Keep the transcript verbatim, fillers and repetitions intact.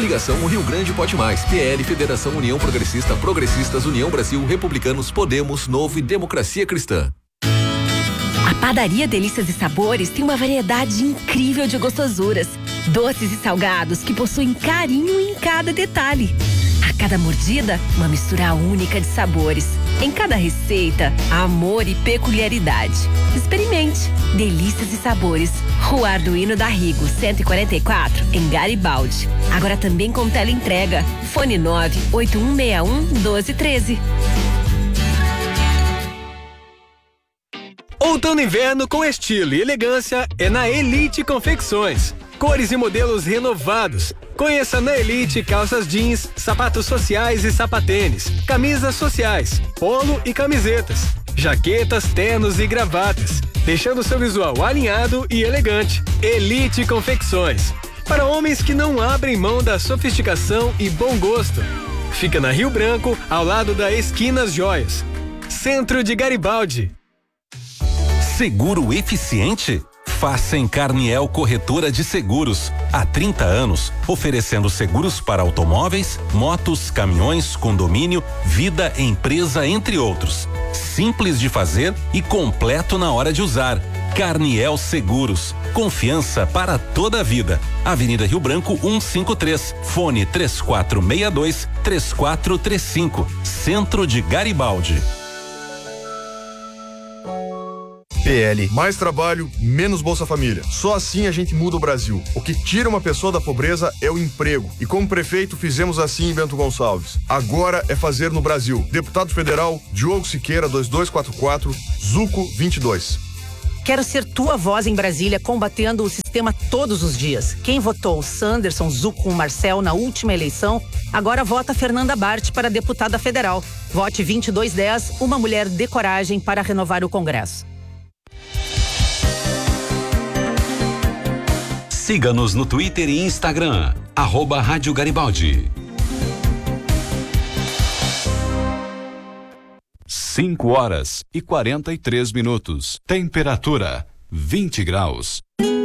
Coligação Rio Grande Pode Mais, P L, Federação União Progressista, Progressistas, União Brasil, Republicanos, Podemos, Novo e Democracia Cristã. A Padaria Delícias e Sabores tem uma variedade incrível de gostosuras, doces e salgados que possuem carinho em cada detalhe. A cada mordida, uma mistura única de sabores. Em cada receita, amor e peculiaridade. Experimente. Delícias e Sabores. Rua Arduino da Rigo, cento e quarenta e quatro, em Garibaldi. Agora também com teleentrega. Fone nove oito um seis um, um dois um três. Outono e inverno com estilo e elegância é na Elite Confecções. Cores e modelos renovados. Conheça na Elite calças jeans, sapatos sociais e sapatênis, camisas sociais, polo e camisetas, jaquetas, ternos e gravatas, deixando seu visual alinhado e elegante. Elite Confecções. Para homens que não abrem mão da sofisticação e bom gosto. Fica na Rio Branco, ao lado da Esquinas Joias. Centro de Garibaldi. Seguro eficiente? Faça em Carniel Corretora de Seguros. Há trinta anos, oferecendo seguros para automóveis, motos, caminhões, condomínio, vida, empresa, entre outros. Simples de fazer e completo na hora de usar. Carniel Seguros. Confiança para toda a vida. Avenida Rio Branco cento e cinquenta e três. Fone três quatro seis dois, três quatro três cinco. Centro de Garibaldi. P L, mais trabalho, menos Bolsa Família. Só assim a gente muda o Brasil. O que tira uma pessoa da pobreza é o emprego. E como prefeito fizemos assim em Bento Gonçalves. Agora é fazer no Brasil. Deputado Federal, Diogo Siqueira, dois dois quatro quatro, Zuco vinte e dois. Quero ser tua voz em Brasília, combatendo o sistema todos os dias. Quem votou Sanderson, Zuco, Marcel na última eleição, agora vota Fernanda Bart para deputada federal. Vote vinte e dois dez, uma mulher de coragem para renovar o Congresso. Siga-nos no Twitter e Instagram, arroba Rádio Garibaldi. Cinco horas e quarenta e três minutos. Temperatura vinte graus.